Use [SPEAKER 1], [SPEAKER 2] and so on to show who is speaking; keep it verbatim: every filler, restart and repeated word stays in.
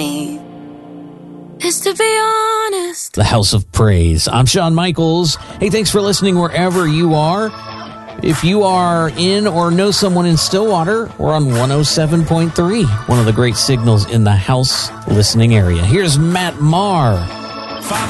[SPEAKER 1] me is to be honest.
[SPEAKER 2] The House of Praise. I'm Shawn Michaels. Hey, thanks for listening wherever you are. If you are in or know someone in Stillwater, we're on one oh seven point three, one of the great signals in the house listening area. Here's Matt Maher.